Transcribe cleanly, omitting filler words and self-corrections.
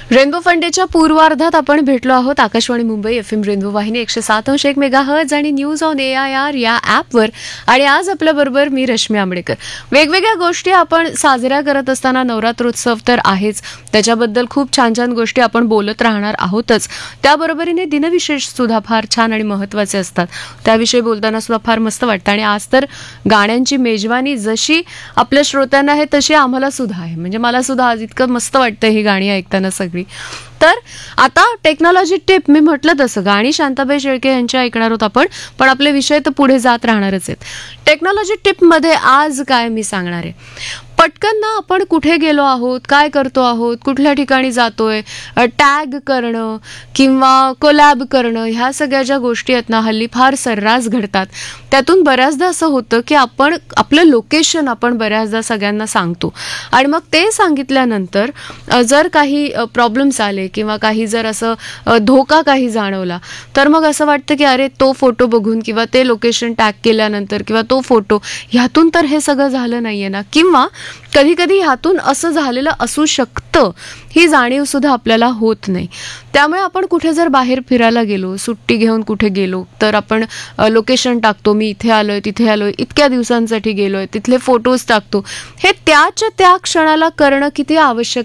Rainbow फंडेच्या पूर्वार्धात आपण भेटलो आहोत. आकाशवाणी मुंबई FM रेनबो वाहिनी 107.1 मेगाहर्ट्झ आणि न्यूज ऑन AIR या ॲपवर. आणि आज आपल्याबरोबर मी रश्मी आंबेडकर. वेगवेगळ्या गोष्टी आपण साजऱ्या करत असताना नवरात्रोत्सव तर आहेच, त्याच्याबद्दल खूप छान छान गोष्टी आपण बोलत राहणार आहोतच. त्याबरोबरीने दिनविशेष सुद्धा फार छान आणि महत्त्वाचे असतात, त्याविषयी बोलताना सुद्धा फार मस्त वाटतं. आणि आज तर गाण्यांची मेजवानी जशी आपल्या श्रोत्यांना आहे तशी आम्हाला सुद्धा आहे. म्हणजे मला सुद्धा आज इतकं मस्त वाटतं ही गाणी ऐकताना सगळी. तर आता टेक्नॉलॉजी टिप, मी म्हटलं तसं गाणी शांताबाई शेळके यांच्या ऐकणार आहोत आपण, पण आपले विषय तर पुढे जात राहणारच आहेत. टेक्नॉलॉजी टिप मध्ये आज काय मी सांगणार आहे, पटकन ना आपण कुठे गेलो आहोत, काय करतो आहोत, कुठल्या ठिकाणी जातोय, टॅग करणं किंवा कोलॅब करणं, ह्या सगळ्या ज्या गोष्टी आहेत ना हल्ली फार सर्रास घडतात. त्यातून बऱ्याचदा असं होतं की आपण आपलं लोकेशन आपण बऱ्याचदा सगळ्यांना सांगतो आणि मग ते सांगितल्यानंतर जर काही प्रॉब्लेम्स आले किंवा काही जर असं धोका काही जाणवला तर मग असं वाटतं की अरे तो फोटो बघून किंवा ते लोकेशन टॅग केल्यानंतर किंवा तो फोटो ह्यातून तर हे सगळं झालं नाहीये ना, किंवा कधी कधी ह्यातून असं झालेलं असू शकतं ही जाणीव सुद्धा आपल्याला होत नाही. त्यामुळे आपण कुठे जर बाहेर फिरायला गेलो, सुट्टी घेऊन कुठे गेलो तर आपण लोकेशन टाकतो, मी इथे आलोय, तिथे आलोय, इतक्या दिवसांसाठी गेलोय, तिथले फोटोज टाकतो. हे त्या क्षणाला करणं किती आवश्यक